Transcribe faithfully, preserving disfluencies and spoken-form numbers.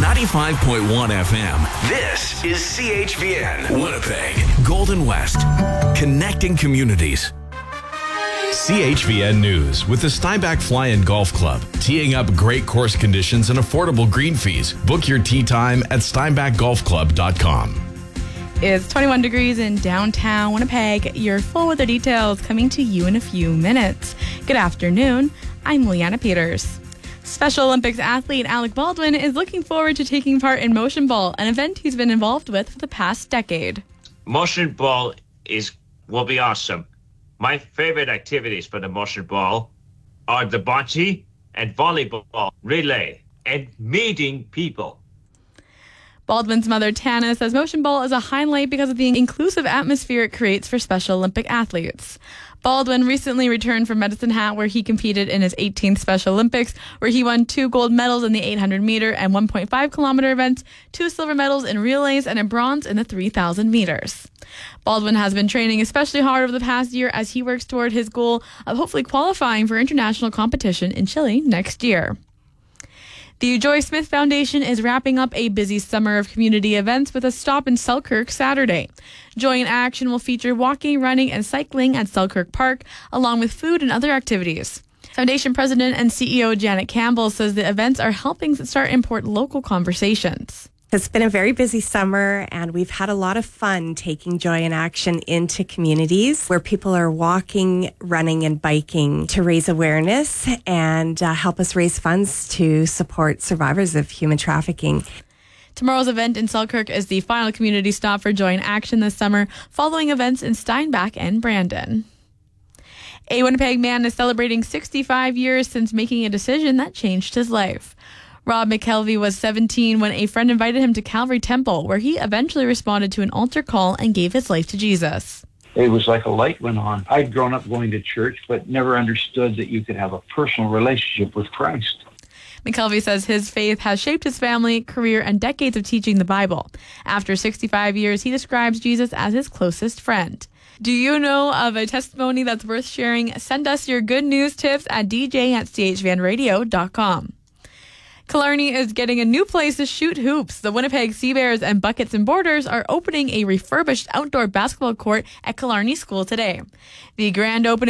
ninety-five point one F M. This is C H V N, Winnipeg, Golden West, connecting communities. C H V N News with the Steinbach Fly-In Golf Club, teeing up great course conditions and affordable green fees. Book your tee time at steinbach golf club dot com. It's twenty-one degrees in downtown Winnipeg. Your full weather details coming to you in a few minutes. Good afternoon. I'm Leanna Peters. Special Olympics athlete Alec Baldwin is looking forward to taking part in Motion Ball, an event he's been involved with for the past decade. Motion Ball is will be awesome. My favorite activities for the Motion Ball are the bocce and volleyball relay and meeting people. Baldwin's mother, Tana, says Motion Ball is a highlight because of the inclusive atmosphere it creates for Special Olympic athletes. Baldwin recently returned from Medicine Hat, where he competed in his eighteenth Special Olympics, where he won two gold medals in the eight hundred meter and one point five kilometer events, two silver medals in relays, and a bronze in the three thousand meters. Baldwin has been training especially hard over the past year as he works toward his goal of hopefully qualifying for international competition in Chile next year. The Joy Smith Foundation is wrapping up a busy summer of community events with a stop in Selkirk Saturday. Joy in Action will feature walking, running, and cycling at Selkirk Park, along with food and other activities. Foundation President and C E O Janet Campbell says the events are helping start important local conversations. It's been a very busy summer, and we've had a lot of fun taking Joy in Action into communities where people are walking, running, and biking to raise awareness and uh, help us raise funds to support survivors of human trafficking. Tomorrow's event in Selkirk is the final community stop for Joy in Action this summer, following events in Steinbach and Brandon. A Winnipeg man is celebrating sixty-five years since making a decision that changed his life. Rob McKelvey was seventeen when a friend invited him to Calvary Temple, where he eventually responded to an altar call and gave his life to Jesus. It was like a light went on. I'd grown up going to church, but never understood that you could have a personal relationship with Christ. McKelvey says his faith has shaped his family, career, and decades of teaching the Bible. After sixty-five years, he describes Jesus as his closest friend. Do you know of a testimony that's worth sharing? Send us your good news tips at d j at c h v n radio dot com. Killarney is getting a new place to shoot hoops. The Winnipeg Sea Bears and Buckets and Borders are opening a refurbished outdoor basketball court at Killarney School today. The grand opening